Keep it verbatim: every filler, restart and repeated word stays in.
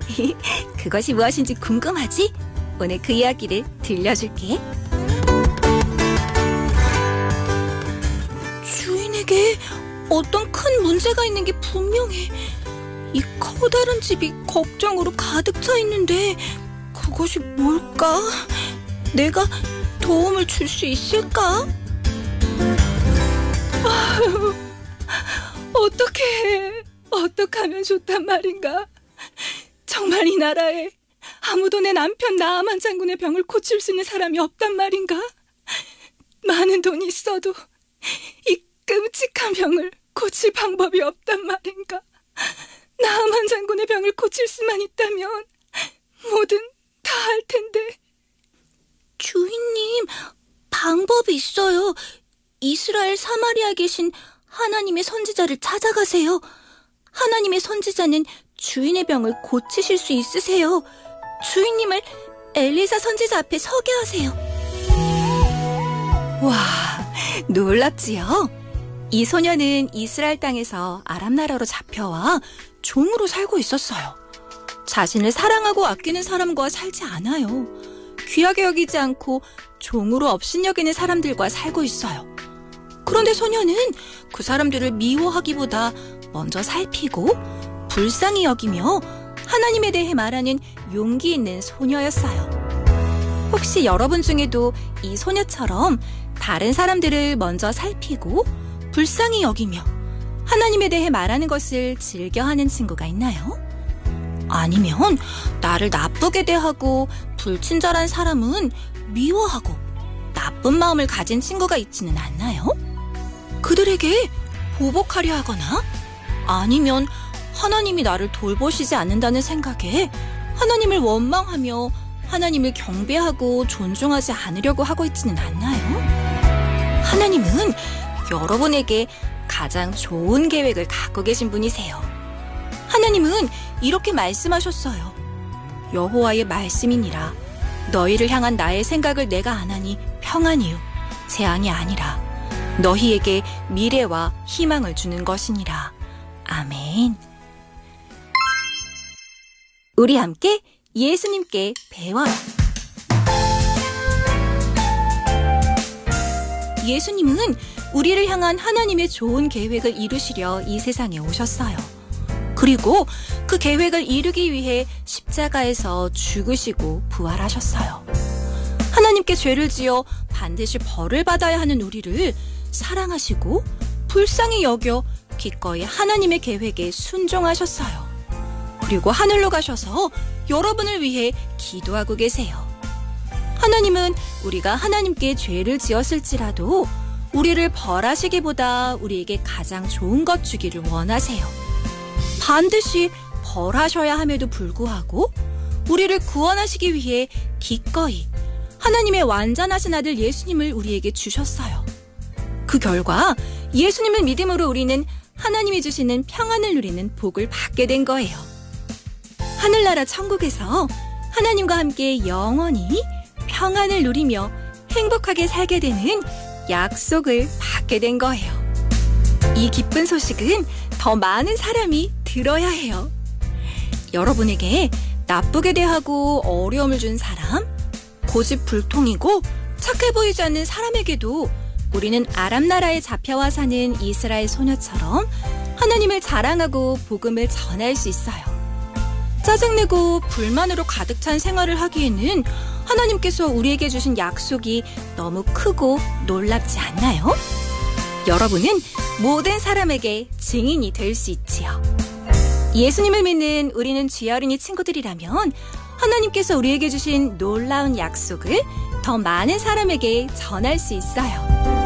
그것이 무엇인지 궁금하지? 오늘 그 이야기를 들려줄게. 주인에게 어떤 큰 문제가 있는 게 분명해. 이 커다란 집이 걱정으로 가득 차 있는데 그것이 뭘까? 내가 도움을 줄 수 있을까? 아유, 어떡해. 어떡하면 좋단 말인가? 정말 이 나라에 아무도 내 남편 나아만 장군의 병을 고칠 수 있는 사람이 없단 말인가? 많은 돈이 있어도 이 끔찍한 병을 고칠 방법이 없단 말인가? 나아만 장군의 병을 고칠 수만 있다면 뭐든 다 할 텐데. 주인님, 방법이 있어요. 이스라엘 사마리아에 계신 하나님의 선지자를 찾아가세요. 하나님의 선지자는 주인의 병을 고치실 수 있으세요. 주인님을 엘리사 선지자 앞에 서게 하세요. 와, 놀랍지요? 이 소녀는 이스라엘 땅에서 아람 나라로 잡혀와 종으로 살고 있었어요. 자신을 사랑하고 아끼는 사람과 살지 않아요. 귀하게 여기지 않고 종으로 업신여기는 사람들과 살고 있어요. 그런데 소녀는 그 사람들을 미워하기보다 먼저 살피고 불쌍히 여기며 하나님에 대해 말하는 용기 있는 소녀였어요. 혹시 여러분 중에도 이 소녀처럼 다른 사람들을 먼저 살피고 불쌍히 여기며 하나님에 대해 말하는 것을 즐겨하는 친구가 있나요? 아니면 나를 나쁘게 대하고 불친절한 사람은 미워하고 나쁜 마음을 가진 친구가 있지는 않나요? 그들에게 보복하려 하거나 아니면 하나님이 나를 돌보시지 않는다는 생각에 하나님을 원망하며 하나님을 경배하고 존중하지 않으려고 하고 있지는 않나요? 하나님은 여러분에게 가장 좋은 계획을 갖고 계신 분이세요. 하나님은 이렇게 말씀하셨어요. 여호와의 말씀이니라. 너희를 향한 나의 생각을 내가 아나니 평안이요 재앙이 아니라 너희에게 미래와 희망을 주는 것이니라. 아멘. 우리 함께 예수님께 배워요. 예수님은 우리를 향한 하나님의 좋은 계획을 이루시려 이 세상에 오셨어요. 그리고 그 계획을 이루기 위해 십자가에서 죽으시고 부활하셨어요. 하나님께 죄를 지어 반드시 벌을 받아야 하는 우리를 사랑하시고 불쌍히 여겨 기꺼이 하나님의 계획에 순종하셨어요. 그리고 하늘로 가셔서 여러분을 위해 기도하고 계세요. 하나님은 우리가 하나님께 죄를 지었을지라도 우리를 벌하시기보다 우리에게 가장 좋은 것 주기를 원하세요. 반드시 벌하셔야 함에도 불구하고 우리를 구원하시기 위해 기꺼이 하나님의 완전하신 아들 예수님을 우리에게 주셨어요. 그 결과 예수님을 믿음으로 우리는 하나님이 주시는 평안을 누리는 복을 받게 된 거예요. 하늘나라 천국에서 하나님과 함께 영원히 평안을 누리며 행복하게 살게 되는 약속을 받게 된 거예요. 이 기쁜 소식은 더 많은 사람이 들어야 해요. 여러분에게 나쁘게 대하고 어려움을 준 사람, 고집불통이고 착해 보이지 않는 사람에게도 우리는 아람 나라에 잡혀와 사는 이스라엘 소녀처럼 하나님을 자랑하고 복음을 전할 수 있어요. 짜증내고 불만으로 가득 찬 생활을 하기에는 하나님께서 우리에게 주신 약속이 너무 크고 놀랍지 않나요? 여러분은 모든 사람에게 증인이 될 수 있지요. 예수님을 믿는 우리는 쥐 어린이 친구들이라면 하나님께서 우리에게 주신 놀라운 약속을 더 많은 사람에게 전할 수 있어요.